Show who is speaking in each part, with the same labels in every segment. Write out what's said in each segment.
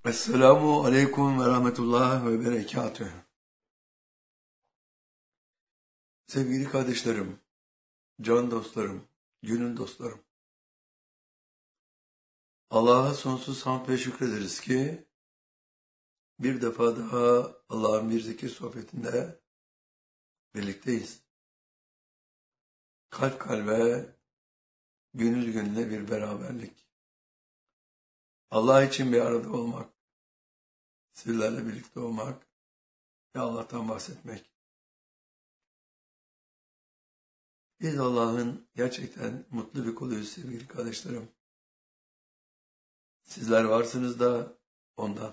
Speaker 1: Esselamu aleyküm ve rahmetullah ve berekatühü. Sevgili kardeşlerim, can dostlarım, gönül dostlarım. Allah'a sonsuz hamd ve şükrederiz ki bir defa daha Allah'ın bir zikir sohbetinde birlikteyiz. Kalp kalbe, gönül gönüle bir beraberlik. Allah için bir arada olmak, sizlerle birlikte olmak ve Allah'tan bahsetmek. Biz Allah'ın gerçekten mutlu bir kuluyuz sevgili kardeşlerim. Sizler varsınız da ondan.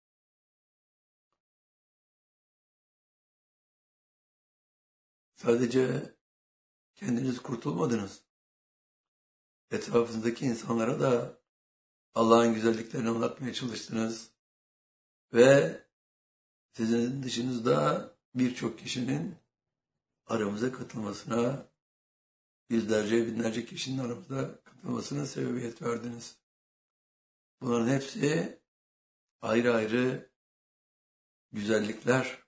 Speaker 1: Sadece kendiniz kurtulmadınız. Etrafınızdaki insanlara da Allah'ın güzelliklerini anlatmaya çalıştınız. Ve sizin dışınızda birçok kişinin aramıza katılmasına, yüzlerce, binlerce kişinin aramıza katılmasına sebebiyet verdiniz. Bunların hepsi ayrı ayrı güzellikler.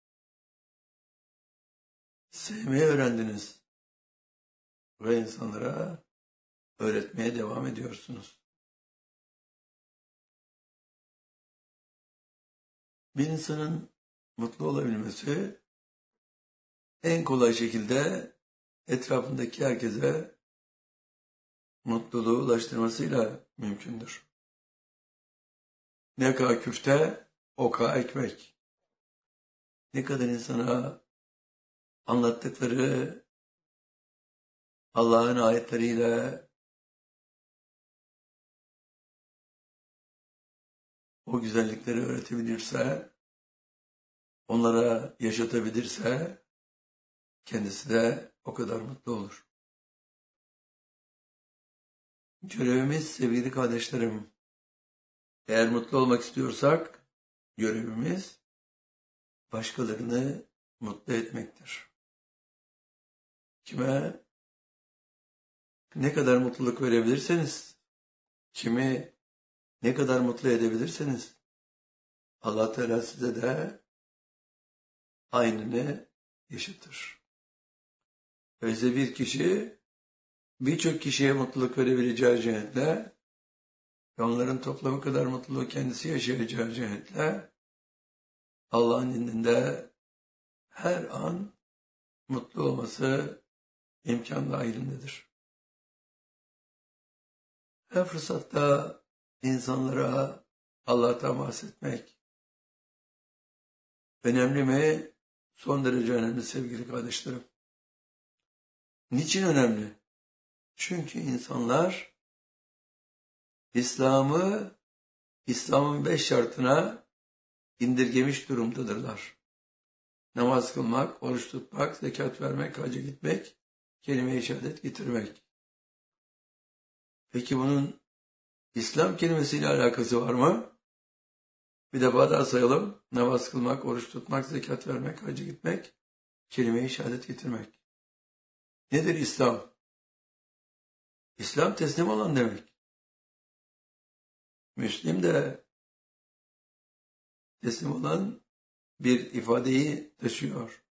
Speaker 1: Sevmeyi öğrendiniz ve insanlara öğretmeye devam ediyorsunuz. Bir insanın mutlu olabilmesi en kolay şekilde etrafındaki herkese mutluluğu ulaştırmasıyla mümkündür. Ne kadar küfte, o kadar ekmek. Ne kadar insana anlattıkları Allah'ın ayetleriyle o güzellikleri öğretebilirse, onlara yaşatabilirse kendisi de o kadar mutlu olur. Görevimiz sevgili kardeşlerim, eğer mutlu olmak istiyorsak görevimiz başkalarını mutlu etmektir. Kime ne kadar mutluluk verebilirseniz, kimi ne kadar mutlu edebilirseniz Allah Teala size de aynını yaşatır. Öyleyse bir kişi birçok kişiye mutluluk verebileceği cihetle ve onların toplamı kadar mutluluğu kendisi yaşayacağı cihetle Allah'ın indinde her an mutlu olması imkan dahilindedir. Her fırsatta insanlara Allah'tan bahsetmek önemli mi? Son derece önemli sevgili kardeşlerim. Niçin önemli? Çünkü insanlar İslam'ın 5 şartına indirgemiş durumdadırlar. Namaz kılmak, oruç tutmak, zekat vermek, hacca gitmek, kelime-i şehadet getirmek. Peki bunun İslam kelimesiyle alakası var mı? Bir defa daha sayalım. Namaz kılmak, oruç tutmak, zekat vermek, hacca gitmek, kelime-i şehadet getirmek. Nedir İslam? İslam teslim olan demek. Müslim de teslim olan bir ifadeyi taşıyor.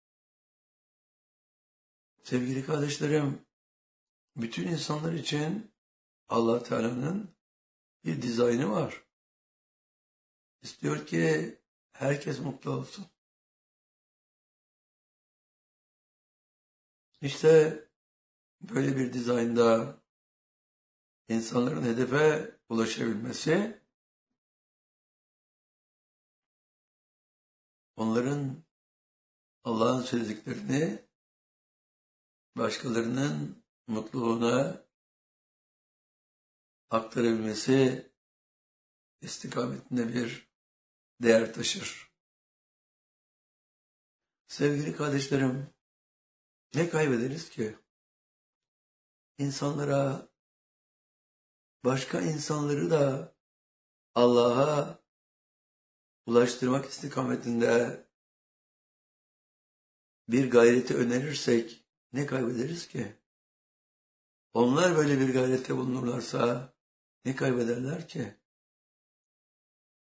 Speaker 1: Sevgili kardeşlerim, bütün insanlar için Allah Teala'nın bir dizaynı var. İstiyor ki herkes mutlu olsun. İşte böyle bir dizaynda insanların hedefe ulaşabilmesi, onların Allah'ın söylediklerini başkalarının mutluluğuna aktarabilmesi istikametinde bir değer taşır. Sevgili kardeşlerim, ne kaybederiz ki? İnsanlara, başka insanları da Allah'a ulaştırmak istikametinde bir gayreti önerirsek ne kaybederiz ki? Onlar böyle bir gayrette bulunurlarsa ne kaybederler ki?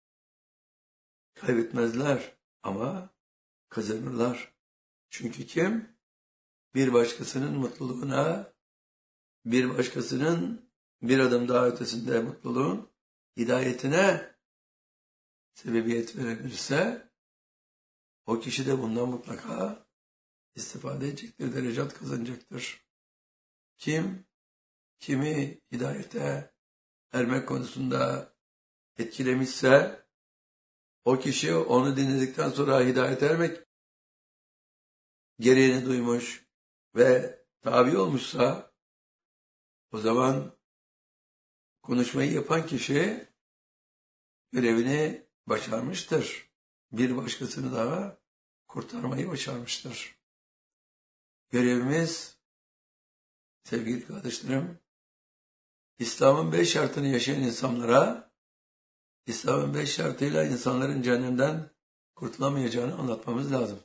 Speaker 1: Kaybetmezler ama kazanırlar. Çünkü kim? Bir başkasının mutluluğuna, bir başkasının bir adım daha ötesinde mutluluğun hidayetine sebebiyet verebilirse o kişi de bundan mutlaka istifade edecektir, derecat kazanacaktır. Kim, kimi hidayete ermek konusunda etkilemişse o kişi onu dinledikten sonra hidayete ermek gereğini duymuş ve tabi olmuşsa o zaman konuşmayı yapan kişi görevini başarmıştır. Bir başkasını daha kurtarmayı başarmıştır. Görevimiz sevgili kardeşlerim, İslam'ın 5 şartını yaşayan insanlara İslam'ın 5 şartıyla insanların cehennemden kurtulamayacağını anlatmamız lazım.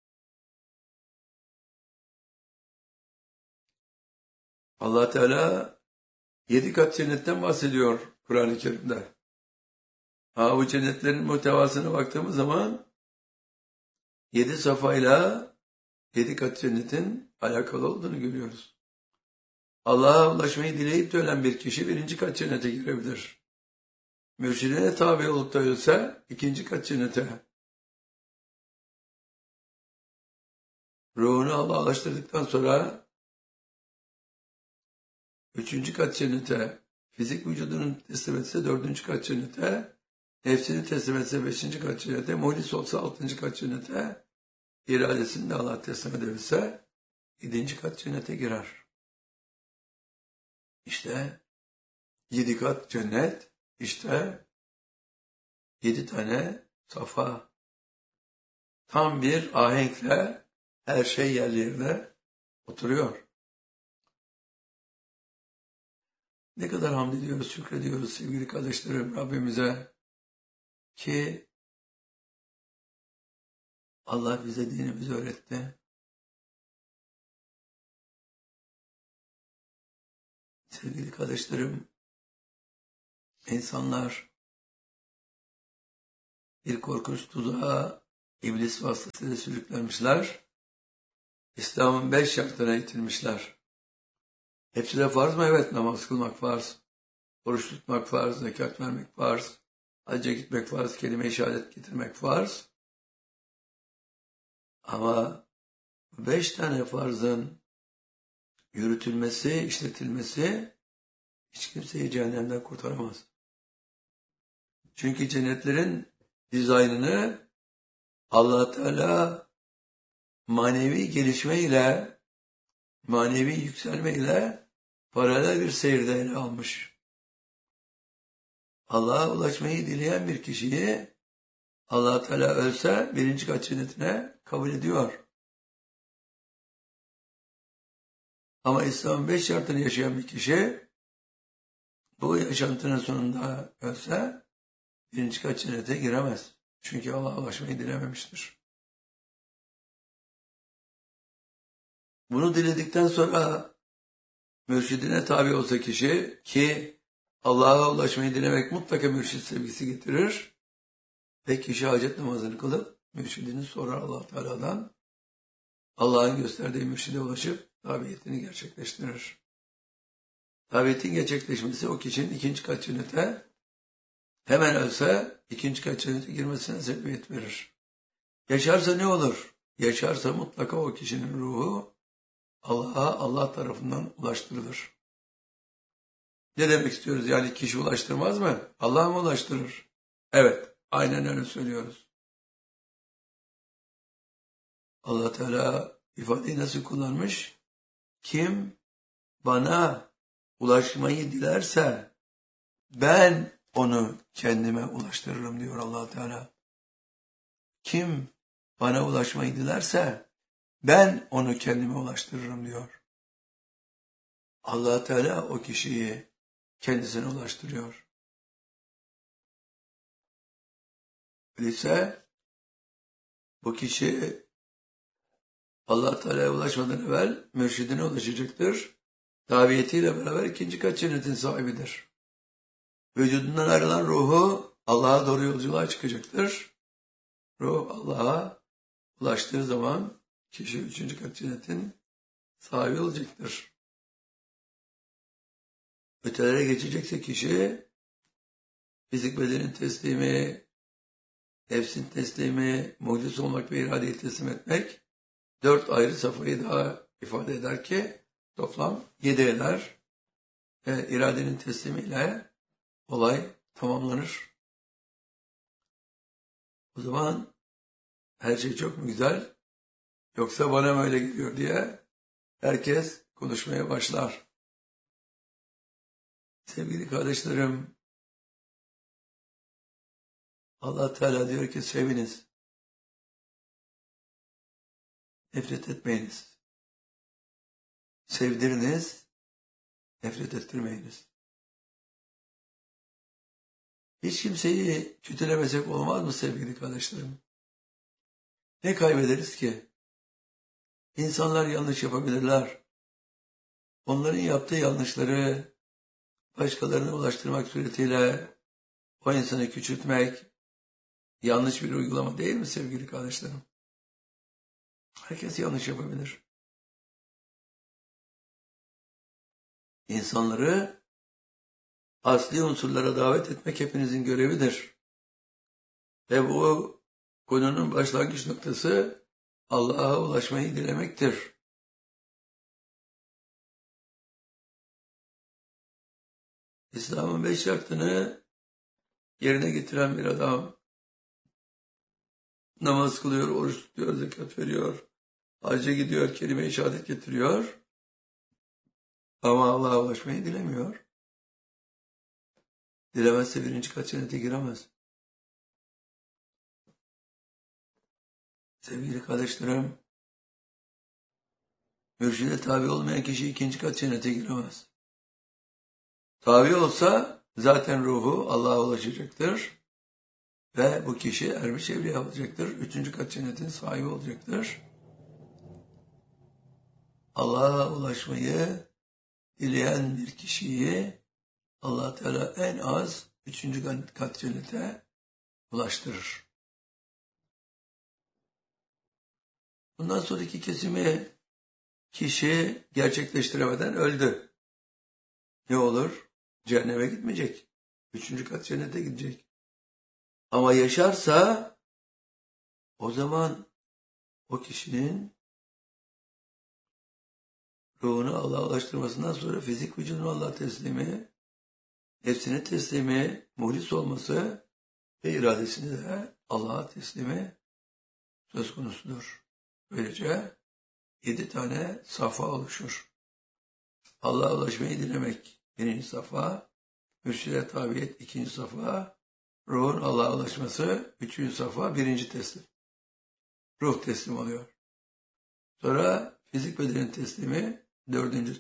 Speaker 1: Allah Teala 7 kat cennetten bahsediyor Kur'an-ı Kerim'de. Bu cennetlerin muhtevasına baktığımız zaman 7 safhayla 7 kat cennetin alakalı olduğunu görüyoruz. Allah'a ulaşmayı dileyip de ölen bir kişi 1. kat cennete girebilir. Mürşidine tabi olup da ölse 2. kat cennete. Ruhunu Allah'a ulaştırdıktan sonra 3. kat cennete, fizik vücudunun teslim etse 4. kat cennete, nefsini teslim etse 5. kat cennete, muhlis olsa 6. kat cennete, iradesini de Allah'a teslim edebilse 7. kat cennete girer. İşte 7 kat cennet, işte 7 tane safa. Tam bir ahenkle her şey yerlerine oturuyor. Ne kadar hamd ediyoruz, şükrediyoruz sevgili kardeşlerim Rabbimize ki Allah bize dinimizi öğretti. Sevgili kardeşlerim, insanlar bir korkunç tuzağa iblis vasıtasıyla sürüklenmişler. İslam'ın 5 şartına itilmişler. Hepsi de farz mı? Evet, namaz kılmak farz. Oruç tutmak farz, zekat vermek farz. Hacca gitmek farz, kelime-i şehadet getirmek farz. Ama 5 tane farzın yürütülmesi, işletilmesi hiç kimseyi cehennemden kurtaramaz. Çünkü cennetlerin dizaynını Allah Teala manevi gelişmeyle, manevi yükselmeyle paralel bir seyirde ele almış. Allah'a ulaşmayı dileyen bir kişiyi Allah Teala ölse 1. kat cennetine kabul ediyor. Ama İslam'ın 5 şartını yaşayan bir kişi bu yaşantının sonunda ölse 1. kat cennete giremez. Çünkü Allah'a ulaşmayı dilememiştir. Bunu diledikten sonra mürşidine tabi olsa kişi ki Allah'a ulaşmayı dilemek mutlaka mürşid sevgisi getirir ve kişi hacet namazını kılıp mürşidini sorar Allah Teala'dan. Allah'ın gösterdiği mürşide ulaşıp tabiyetini gerçekleştirir. Tabiyetin gerçekleşmesi o kişinin 2. kat cennete hemen ölse 2. kat cennete girmesine sebebiyet verir. Yaşarsa ne olur? Yaşarsa mutlaka o kişinin ruhu Allah'a Allah tarafından ulaştırılır. Ne demek istiyoruz? Yani kişi ulaştırmaz mı? Allah mı ulaştırır? Evet, aynen öyle söylüyoruz. Allah Teala ifadeyi nasıl kullanmış? Kim bana ulaşmayı dilerse ben onu kendime ulaştırırım diyor Allah Teala. Kim bana ulaşmayı dilerse ben onu kendime ulaştırırım diyor. Allah Teala o kişiyi kendisine ulaştırıyor. Öyleyse bu kişi Allah Teala'ya ulaşmadan evvel mürşidine ulaşacaktır. Tabiyetiyle beraber 2. kat cennetin sahibidir. Vücudundan ayrılan ruhu Allah'a doğru yolculuğa çıkacaktır. Ruh Allah'a ulaştığı zaman kişi 3. kat cennetin sahibi olacaktır. Ötelere geçecekse kişi fizik bedenin teslimi, nefsin teslimi, mucize olmak ve iradeyi teslim etmek 4 ayrı safhayı daha ifade eder ki toplam 7 eder. İradenin teslimiyle olay tamamlanır. O zaman her şey çok mu güzel yoksa bana mı öyle geliyor diye herkes konuşmaya başlar. Sevgili kardeşlerim, Allah Teala diyor ki seviniz, nefret etmeyiniz. Sevdiriniz, nefret ettirmeyiniz. Hiç kimseyi kötülemesek olmaz mı sevgili kardeşlerim? Ne kaybederiz ki? İnsanlar yanlış yapabilirler. Onların yaptığı yanlışları başkalarına ulaştırmak suretiyle o insanı küçültmek yanlış bir uygulama değil mi sevgili kardeşlerim? Herkes yanlış yapabilir. İnsanları asli unsurlara davet etmek hepinizin görevidir. Ve bu konunun başlangıç noktası Allah'a ulaşmayı dilemektir. İslam'ın 5 şartını yerine getiren bir adam namaz kılıyor, oruç tutuyor, zekat veriyor, hacca gidiyor, kelime-i şehadet getiriyor ama Allah'a ulaşmayı dilemiyor. Dilemezse 1. kat cennete giremez. Sevgili kardeşlerim, mürşide tabi olmayan kişi 2. kat cennete giremez. Tabi olsa zaten ruhu Allah'a ulaşacaktır ve bu kişi ermiş evliya olacaktır. 3. kat cennetin sahibi olacaktır. Allah'a ulaşmayı dileyen bir kişiyi Allah Teala en az 3. kat cennete ulaştırır. Bundan sonraki kesimi kişi gerçekleştiremeden öldü. Ne olur? Cehenneme gitmeyecek. 3. kat cennete gidecek. Ama yaşarsa o zaman o kişinin ruhunu Allah'a ulaştırmasından sonra fizik vücudunu Allah'a teslimi, nefsini teslimi, muhlis olması ve iradesini de Allah'a teslimi söz konusudur. Böylece 7 tane safa oluşur. Allah'a ulaşmayı dilemek 1. safa, mürşide tabiyet 2. safa, ruhun Allah'a ulaşması 3. safa, 1. teslim. Ruh teslim oluyor. Sonra fizik bedenin teslimi 4.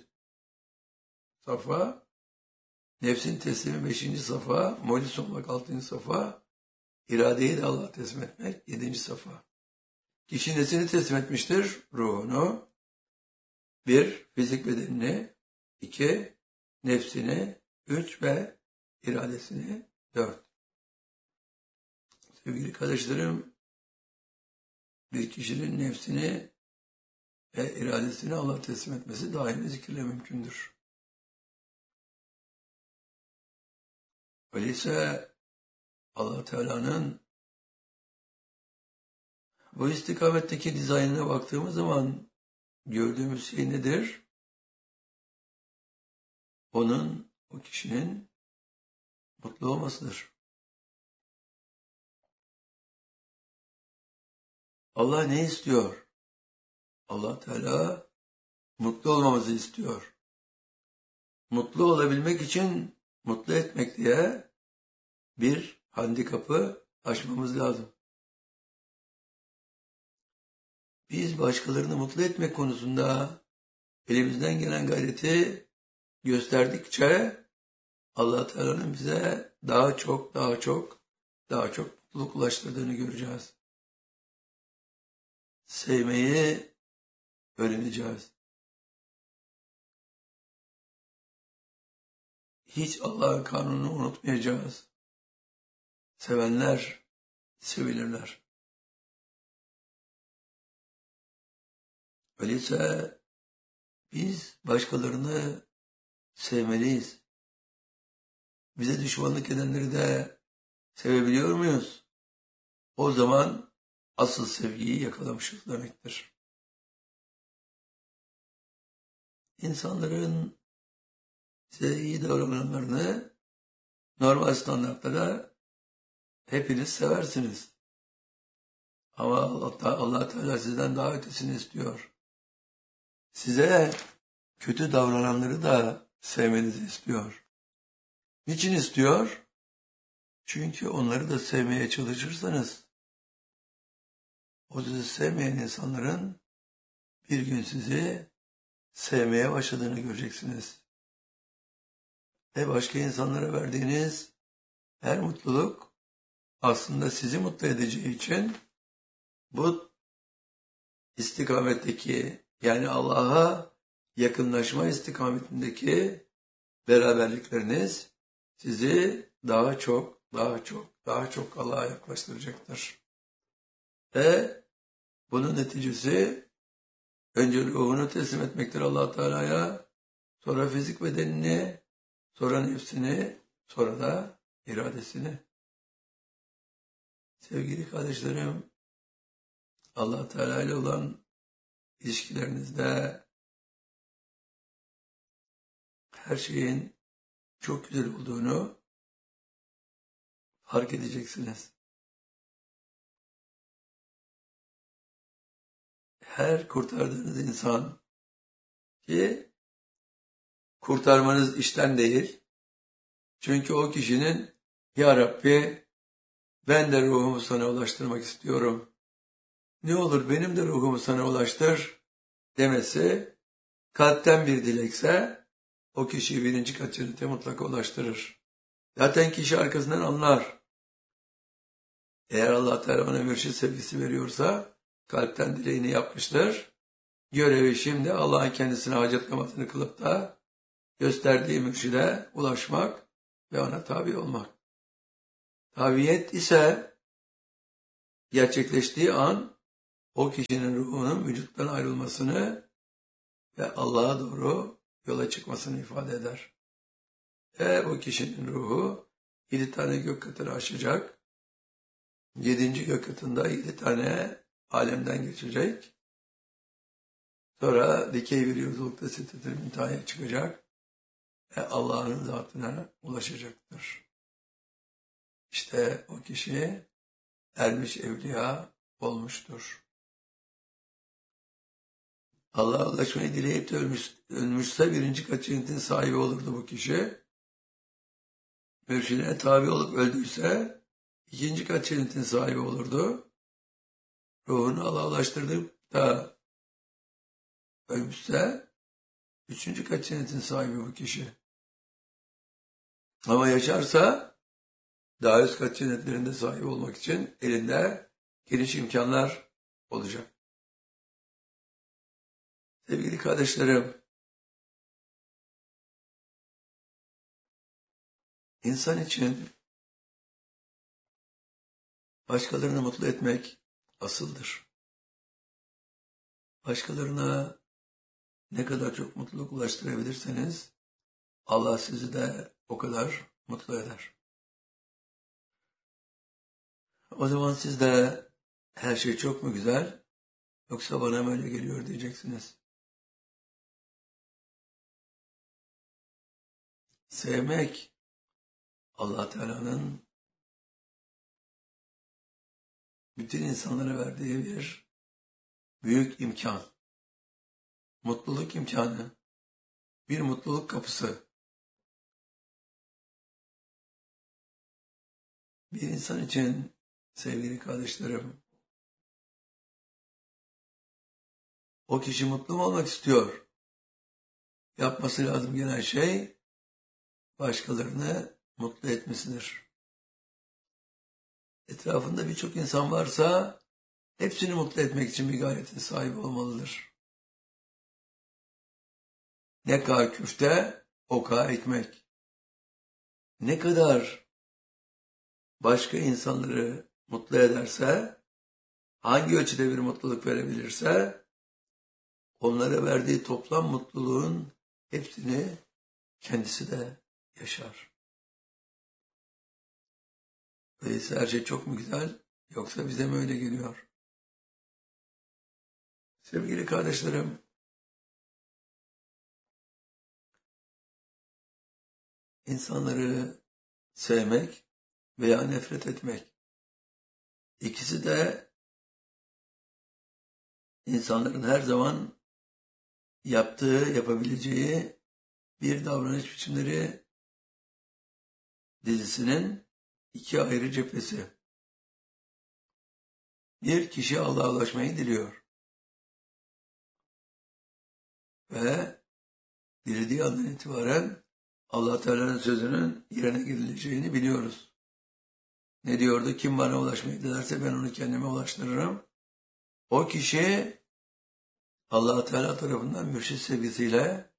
Speaker 1: safa, nefsin teslimi 5. safa, muhlis olmak 6. safa, iradeyi de Allah'a teslim etmek 7. safa. Kişi nesini teslim etmiştir? Ruhunu. 1. Fizik bedenini. 2. Nefsini. 3 ve iradesini. 4. Sevgili kardeşlerim, bir kişinin nefsini ve iradesini Allah'a teslim etmesi daimi zikirle mümkündür. Öyleyse Allah Teala'nın bu istikametteki dizaynına baktığımız zaman gördüğümüz şey nedir? O kişinin mutlu olmasıdır. Allah ne istiyor? Allah Teala mutlu olmamızı istiyor. Mutlu olabilmek için mutlu etmek diye bir handikapı aşmamız lazım. Biz başkalarını mutlu etmek konusunda elimizden gelen gayreti gösterdikçe Allah Teala'nın bize daha çok mutluluk ulaştırdığını göreceğiz. Sevmeyi öğreneceğiz. Hiç Allah'ın kanununu unutmayacağız. Sevenler sevilirler. Öyleyse biz başkalarını sevmeliyiz. Bize düşmanlık edenleri de sevebiliyor muyuz? O zaman asıl sevgiyi yakalamışız demektir. İnsanların size iyi davrananlarını normal standartlara hepiniz seversiniz. Ama Allah Teala sizden daha ötesini istiyor. Size kötü davrananları da sevmenizi istiyor. Niçin istiyor? Çünkü onları da sevmeye çalışırsanız, o sizi sevmeyen insanların bir gün sizi sevmeye başladığını göreceksiniz. Ve başka insanlara verdiğiniz her mutluluk aslında sizi mutlu edeceği için bu istikametteki, yani Allah'a yakınlaşma istikametindeki beraberlikleriniz sizi daha çok Allah'a yaklaştıracaktır. Ve bunun neticesi önce ruhunu teslim etmektir Allah Teala'ya, sonra fizik bedenini, sonra nefsini, sonra da iradesini. Sevgili kardeşlerim, Allah Teala ile olan ilişkilerinizde her şeyin çok güzel olduğunu fark edeceksiniz. Her kurtardığınız insan ki kurtarmanız işten değil. Çünkü o kişinin "Ya Rabbi, ben de ruhumu sana ulaştırmak istiyorum. Ne olur benim de ruhumu sana ulaştır" demesi kalpten bir dilekse o kişiyi birinci kat cennete mutlaka ulaştırır. Zaten kişi arkasından anlar. Eğer Allah Teala ona mürşid sevgisi veriyorsa kalpten dileğini yapmıştır. Görevi şimdi Allah'ın kendisine hacet namazını kılıp da gösterdiği mürşide ulaşmak ve ona tabi olmak. Tabiyet ise gerçekleştiği an o kişinin ruhunun vücuttan ayrılmasını ve Allah'a doğru yola çıkmasını ifade eder. Ve o kişinin ruhu 7 tane gök katını aşacak. 7. gök katında 7 tane alemden geçecek. Sonra dikey bir yolculukta Sidret-i Münteha'ya çıkacak ve Allah'ın zatına ulaşacaktır. İşte o kişi ermiş evliya olmuştur. Allah'a ulaşmayı dileyip de ölmüşse birinci kat cennetin sahibi olurdu bu kişi. Mürşidine tabi olup öldüyse ikinci kat cennetin sahibi olurdu. Ruhunu Allah'a ulaştırdıp da ölmüşse üçüncü kat cennetin sahibi bu kişi. Ama yaşarsa daha üst kat cennetlerinde sahibi olmak için elinde geniş imkanlar olacak. Sevgili kardeşlerim, insan için başkalarını mutlu etmek asıldır. Başkalarına ne kadar çok mutluluk ulaştırabilirseniz Allah sizi de o kadar mutlu eder. O zaman siz de her şey çok mu güzel yoksa bana mı öyle geliyor diyeceksiniz. Sevmek Allah Teala'nın bütün insanlara verdiği bir büyük imkan. Mutluluk imkanı. Bir mutluluk kapısı. Bir insan için sevgili kardeşlerim, o kişi mutlu mu olmak istiyor? Yapması lazım gelen şey başkalarını mutlu etmesidir. Etrafında birçok insan varsa hepsini mutlu etmek için bir gayretin sahibi olmalıdır. Ne kadar küfte, o kadar ekmek. Ne kadar başka insanları mutlu ederse, hangi ölçüde bir mutluluk verebilirse, onlara verdiği toplam mutluluğun hepsini kendisi de yaşar. Öyleyse her şey çok mu güzel, yoksa bize mi öyle geliyor? Sevgili kardeşlerim, insanları sevmek veya nefret etmek, İkisi de insanların her zaman yapabileceği bir davranış biçimleri dizisinin iki ayrı cephesi. Bir kişi Allah'a ulaşmayı diliyor. Ve dilediği andan itibaren Allah Teala'nın sözünün yerine girileceğini biliyoruz. Ne diyordu? Kim bana ulaşmayı dilerse ben onu kendime ulaştırırım. O kişi Allah Teala tarafından mürşid sevgisiyle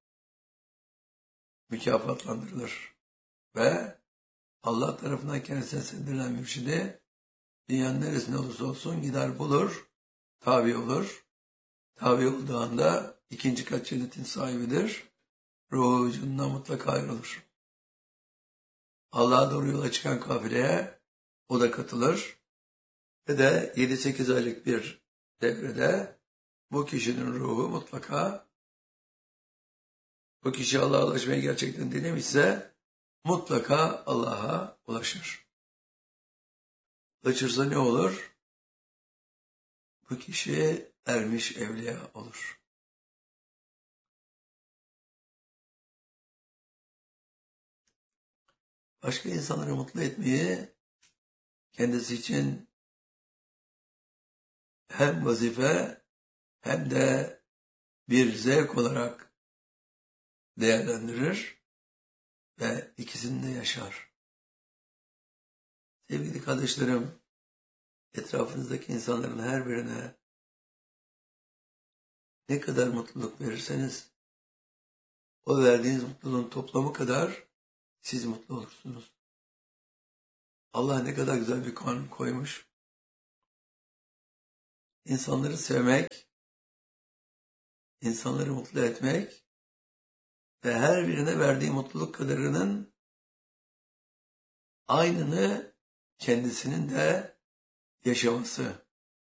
Speaker 1: mükafatlandırılır. Ve Allah tarafından kendisine sendirilen mürşidi dünyanın neresinde olursa olsun gider bulur, tabi olur. Tabi olduğu anda ikinci kat cennetin sahibidir. Ruhu vücudundan mutlaka ayrılır. Allah'a doğru yola çıkan kafileye o da katılır. Ve de 7-8 aylık bir devrede bu kişinin ruhu mutlaka, bu kişi Allah'a ulaşmayı gerçekten dilemişse mutlaka Allah'a ulaşır. Ulaşırsa ne olur? Bu kişi ermiş evliya olur. Başka insanları mutlu etmeyi kendisi için hem vazife hem de bir zevk olarak değerlendirir ve ikisini de yaşar. Sevgili kardeşlerim, etrafınızdaki insanların her birine ne kadar mutluluk verirseniz, o verdiğiniz mutluluğun toplamı kadar siz mutlu olursunuz. Allah ne kadar güzel bir kanun koymuş. İnsanları sevmek, insanları mutlu etmek ve her birine verdiği mutluluk kadarının aynını kendisinin de yaşaması.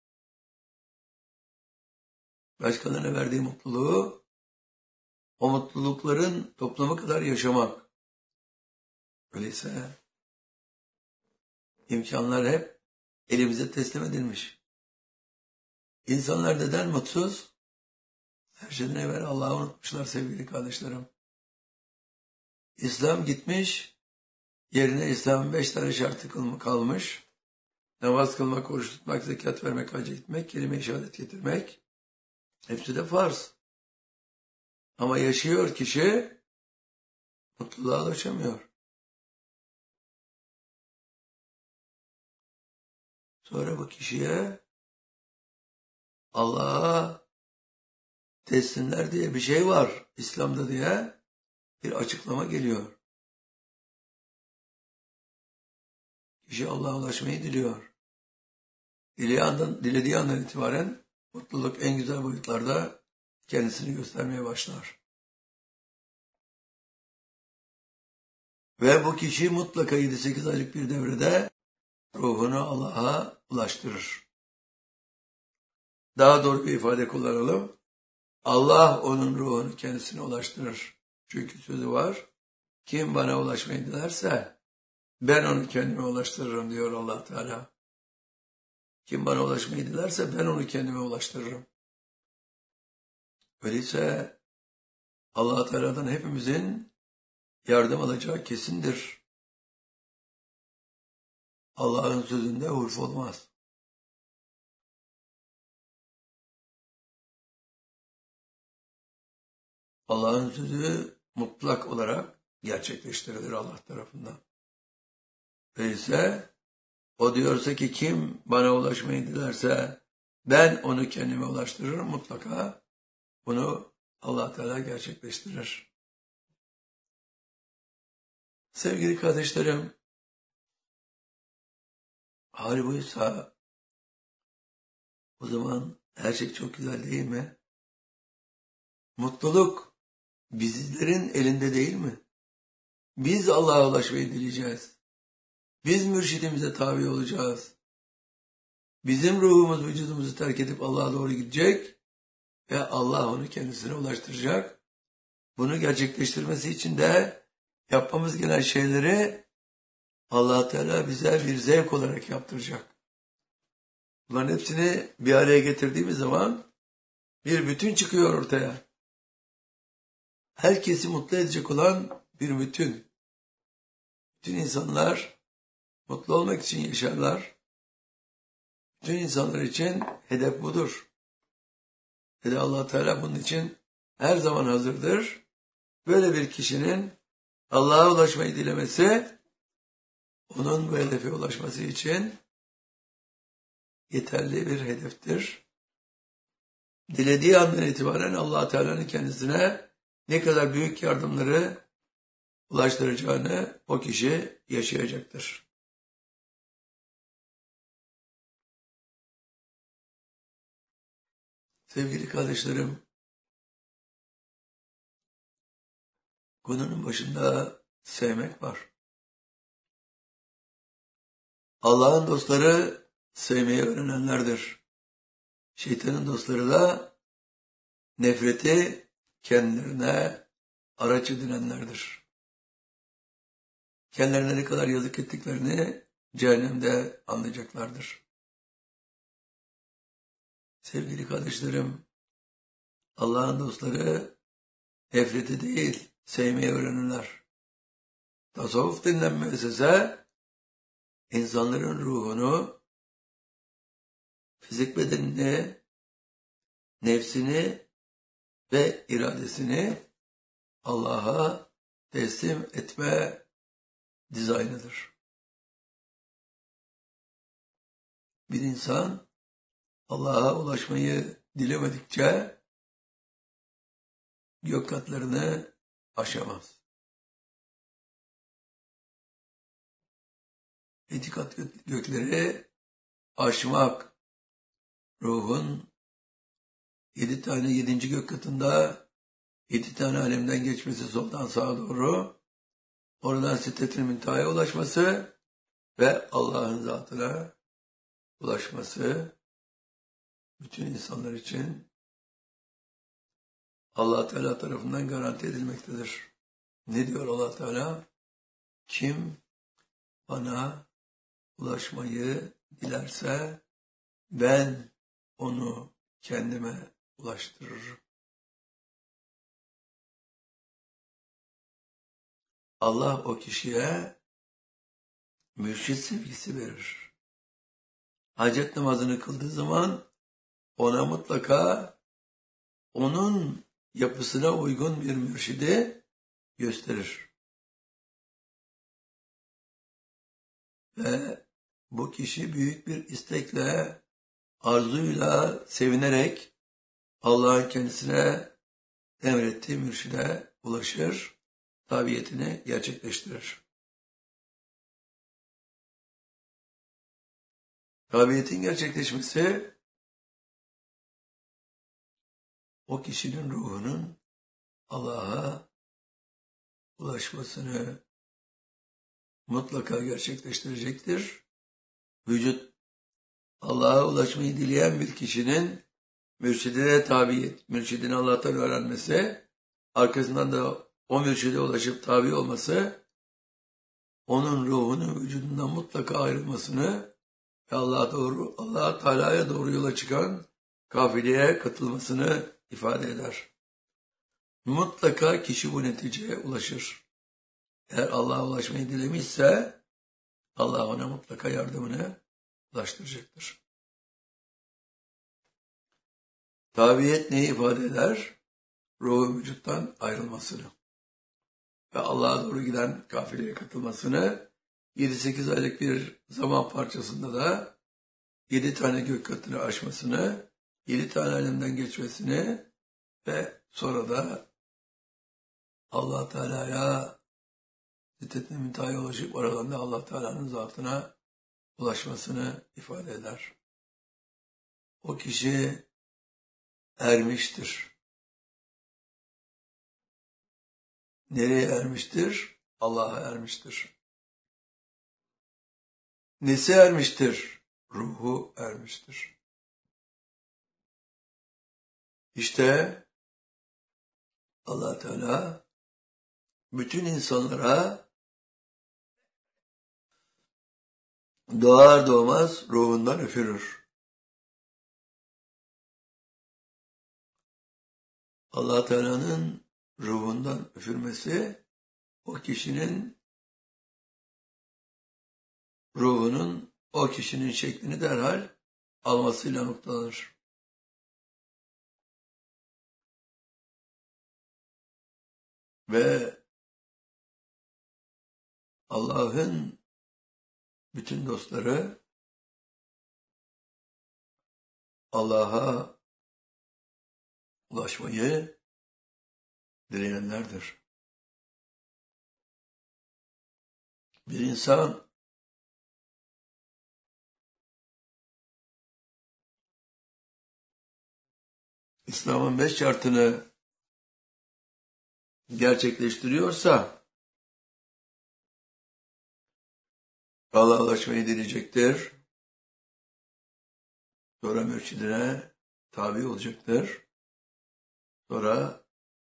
Speaker 1: Başkalarına verdiği mutluluğu, o mutlulukların toplamı kadar yaşamak. Öyleyse imkanlar hep elimize teslim edilmiş. İnsanlar neden mutsuz? Her şeyden evvel Allah'ı unutmuşlar sevgili kardeşlerim. İslam gitmiş, yerine İslam'ın 5 tane şartı kalmış. Namaz kılmak, oruç tutmak, zekat vermek, hacca gitmek, kelime-i şehadet getirmek. Hepsi de farz. Ama yaşıyor kişi, mutluluğa ulaşamıyor. Sonra bu kişiye Allah'a teslimler diye bir şey var İslam'da diye bir açıklama geliyor. Kişi Allah'a ulaşmayı diliyor. Dilediği andan itibaren mutluluk en güzel boyutlarda kendisini göstermeye başlar. Ve bu kişi mutlaka 7-8 aylık bir devrede ruhunu Allah'a ulaştırır. Daha doğru bir ifade kullanalım. Allah onun ruhunu kendisine ulaştırır. Çünkü sözü var. Kim bana ulaşmayı dilerse ben onu kendime ulaştırırım diyor Allah Teala. Kim bana ulaşmayı dilerse ben onu kendime ulaştırırım. Öyleyse Allah Teala'dan hepimizin yardım alacağı kesindir. Allah'ın sözünde hurf olmaz. Allah'ın sözü mutlak olarak gerçekleştirilir Allah tarafından. Öyleyse o diyorsa ki kim bana ulaşmayı dilerse ben onu kendime ulaştırırım, mutlaka bunu Allah Teala gerçekleştirir. Sevgili kardeşlerim, hali buysa o zaman her şey çok güzel değil mi? Mutluluk bizlerin elinde değil mi? Biz Allah'a ulaşmayı dileyeceğiz. Biz mürşidimize tabi olacağız. Bizim ruhumuz vücudumuzu terk edip Allah'a doğru gidecek ve Allah onu kendisine ulaştıracak. Bunu gerçekleştirmesi için de yapmamız gereken şeyleri Allah Teala bize bir zevk olarak yaptıracak. Bunların hepsini bir araya getirdiğimiz zaman bir bütün çıkıyor ortaya. Herkesi mutlu edecek olan bir bütün. Bütün insanlar mutlu olmak için yaşarlar. Bütün insanlar için hedef budur. Ve de Allah Teala bunun için her zaman hazırdır. Böyle bir kişinin Allah'a ulaşmayı dilemesi, onun bu hedefe ulaşması için yeterli bir hedeftir. Dilediği andan itibaren Allah Teala'nın kendisine ne kadar büyük yardımları ulaştıracağını o kişi yaşayacaktır. Sevgili kardeşlerim, konunun başında sevmek var. Allah'ın dostları sevmeyi öğrenenlerdir. Şeytanın dostları da nefreti kendilerine araç edinenlerdir. Kendilerine ne kadar yazık ettiklerini cehennemde anlayacaklardır. Sevgili kardeşlerim, Allah'ın dostları nefreti değil, sevmeyi öğrenirler. Tasavvuf denilen müessese, insanların ruhunu, fizik bedenini, nefsini ve iradesini Allah'a teslim etme dizaynıdır. Bir insan Allah'a ulaşmayı dilemedikçe gök katlarını aşamaz. İtikat gökleri aşmak, ruhun 7 tane 7. gök katında 7 tane alemden geçmesi soldan sağa doğru, oradan Sidret-i Münteha'ya ulaşması ve Allah'ın zatına ulaşması bütün insanlar için Allah Teala tarafından garanti edilmektedir. Ne diyor Allah Teala? Kim bana ulaşmayı dilerse ben onu kendime ulaştırırım. Allah o kişiye mürşit sevgisi verir. Hacet namazını kıldığı zaman ona mutlaka onun yapısına uygun bir mürşidi gösterir. Ve bu kişi büyük bir istekle, arzuyla, sevinerek Allah'ın kendisine emrettiği mürşide ulaşır, tabiyetini gerçekleştirir. Tabiyetin gerçekleşmesi, o kişinin ruhunun Allah'a ulaşmasını mutlaka gerçekleştirecektir. Vücut Allah'a ulaşmayı dileyen bir kişinin mürşidine tabiyet, mürşidini Allah'tan öğrenmesi, arkasından da o mürşide ulaşıp tabi olması, onun ruhunun vücudundan mutlaka ayrılmasını ve Allah Teala'ya doğru yola çıkan kafileye katılmasını ifade eder. Mutlaka kişi bu neticeye ulaşır. Eğer Allah'a ulaşmayı dilemişse Allah ona mutlaka yardımını ulaştıracaktır. Tabiyet neyi ifade eder? Ruhun vücuttan ayrılmasını ve Allah'a doğru giden kafileye katılmasını, 7-8 aylık bir zaman parçasında da 7 tane gök katını aşmasını, 7 tane alemden geçmesini ve sonra da Allah Teala'ya Sidret-i Münteha'ya ulaşıp oradan da Allah Teala'nın zatına ulaşmasını ifade eder. O kişi ermiştir. nereye ermiştir? Allah'a ermiştir. Nesi ermiştir? Ruhu ermiştir. İşte Allah Teala bütün insanlara doğar doğmaz ruhundan üfürür. Allah Teala'nın ruhundan üfürmesi o kişinin ruhunun o kişinin şeklini derhal almasıyla noktalanır. Ve Allah'ın bütün dostları Allah'a ulaşmayı dileyenlerdir. Bir insan İslam'ın 5 şartını gerçekleştiriyorsa Allah'a ulaşmayı dileyecektir. Sonra mürşidine tabi olacaktır. Sonra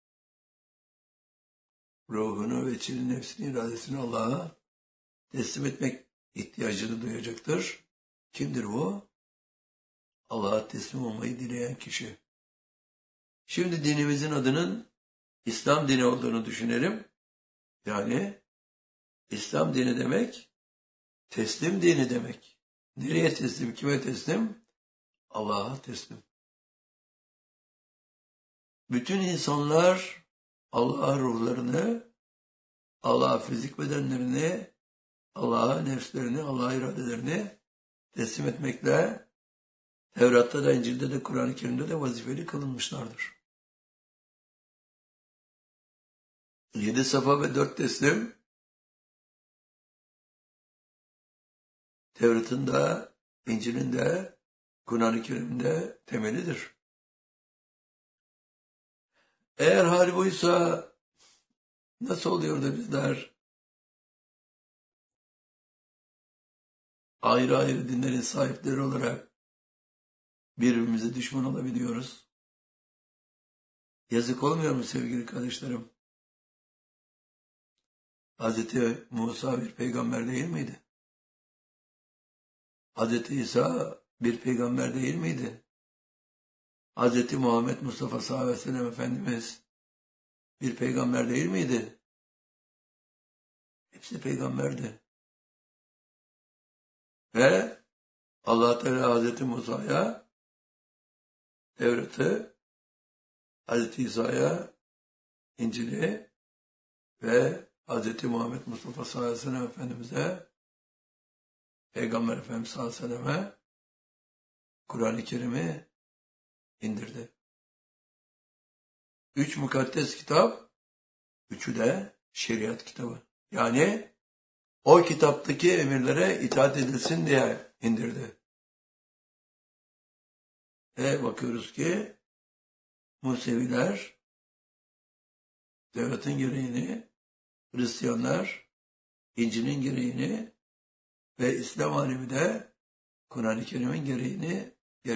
Speaker 1: ruhunu ve içini, nefsini, iradesini Allah'a teslim etmek ihtiyacını duyacaktır. Kimdir bu? Allah'a teslim olmayı dileyen kişi. Şimdi dinimizin adının İslam dini olduğunu düşünelim. Yani İslam dini demek teslim dini demek. Nereye teslim? Kime teslim? Allah'a teslim. Bütün insanlar Allah'a ruhlarını, Allah'a fizik bedenlerini, Allah'a nefslerini, Allah'a iradelerini teslim etmekle Tevrat'ta da, İncil'de de, Kur'an-ı Kerim'de de vazifeli kılınmışlardır. 7 safa ve 4 teslim Tevrat'ın da, İncil'in de, Kur'an-ı Kerim'in de temelidir. Eğer hal buysa nasıl oluyor da bizler ayrı ayrı dinlerin sahipleri olarak birbirimize düşman olabiliyoruz? Yazık olmuyor mu sevgili kardeşlerim? Hz. Musa bir peygamber değil miydi? Hz. İsa bir peygamber değil miydi? Hz. Muhammed Mustafa sallallahu aleyhi ve sellem Efendimiz bir peygamber değil miydi? Hepsi peygamberdi. Ve Allah Teala Hz. Musa'ya Tevrat'ı, Hz. İsa'ya İncil'i ve Hz. Muhammed Mustafa sallallahu aleyhi ve sellem Efendimiz'e, Peygamber Efendimiz sallallahu aleyhi ve selleme Kur'an-ı Kerim'i indirdi. 3 mukaddes kitap, 3'ü de şeriat kitabı. Yani o kitaptaki emirlere itaat edilsin diye indirdi. Ve bakıyoruz ki Museviler Tevrat'ın gereğini, Hristiyanlar İncil'in gereğini ve İslam alemi de Kur'an-ı Kerim'in gereğini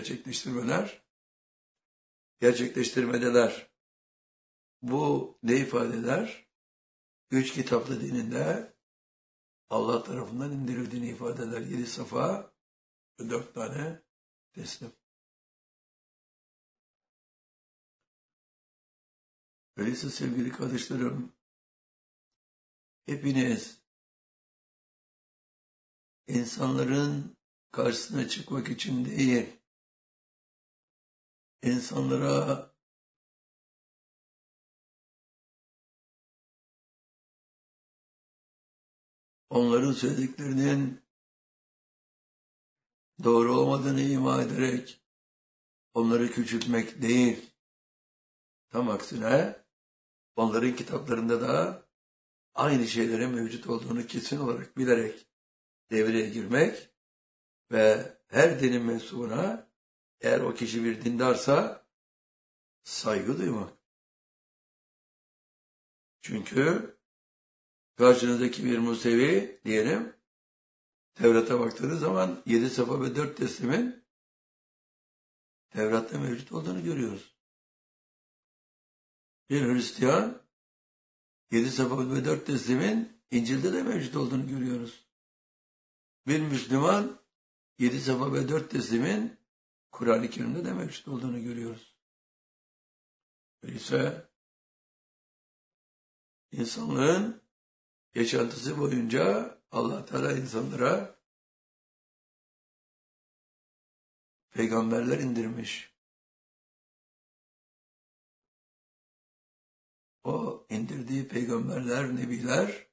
Speaker 1: gerçekleştirmedeler. Bu ne ifade eder? 3 kitaplı dininde Allah tarafından indirildiğini ifade eder. 7 safa ve 4 tane teslim. Öyleyse sevgili kardeşlerim, hepiniz insanların karşısına çıkmak için değil, insanlara onların söylediklerinin doğru olmadığını ima ederek onları küçültmek değil, tam aksine onların kitaplarında da aynı şeylerin mevcut olduğunu kesin olarak bilerek devreye girmek ve her dinin mensubuna, eğer o kişi bir dindarsa, saygı duymak. Çünkü karşınızdaki bir Musevi diyelim, Tevrat'a baktığınız zaman 7 safa ve 4 teslimin Tevrat'ta mevcut olduğunu görüyoruz. Bir Hristiyan 7 safa ve 4 teslimin İncil'de de mevcut olduğunu görüyoruz. Bir Müslüman 7 safa ve 4 teslimin Kur'an-ı Kerim'de de mevcut olduğunu görüyoruz. Öyleyse insanlığın yaşantısı boyunca Allah Teala insanlara peygamberler indirmiş. O indirdiği peygamberler, nebiler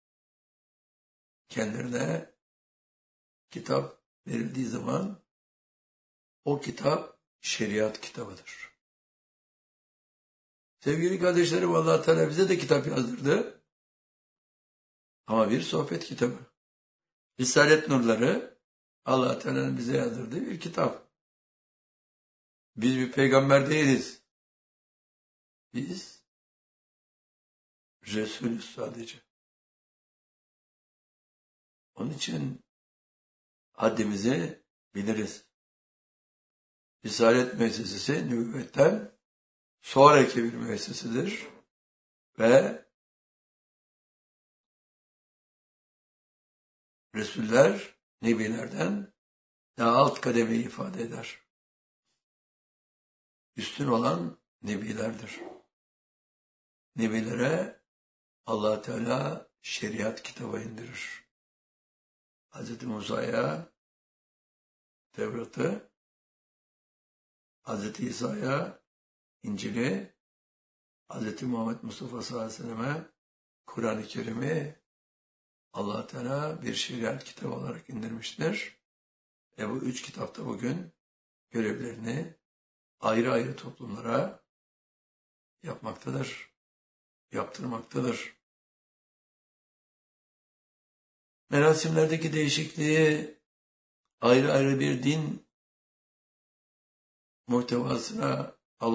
Speaker 1: kendilerine kitap verildiği zaman o kitap şeriat kitabıdır. Sevgili kardeşlerim, Allah Teala bize de kitap yazdırdı. Ama bir sohbet kitabı. Risalet nurları Allah Teala'nın bize yazdırdığı bir kitap. Biz bir peygamber değiliz. Biz Resulüz sadece. Onun için haddimizi biliriz. Risalet müessesesi nübüvvetten sonraki bir müessesedir ve Resuller nebilerden daha alt kademeyi ifade eder. Üstün olan nebilerdir. Nebilere Allah Teala şeriat kitabı indirir. Hz. Musa'ya Tevrat'ı, Hz. İsa'ya İncil'i, Hz. Muhammed Mustafa sallallahu aleyhi ve selleme Kur'an-ı Kerim'i Allah Teala bir şeriat kitabı olarak indirmiştir. Bu 3 kitapta bugün görevlerini ayrı ayrı toplumlara yapmaktadır, yaptırmaktadır. Merasimlerdeki değişikliği ayrı ayrı bir din muhtevasına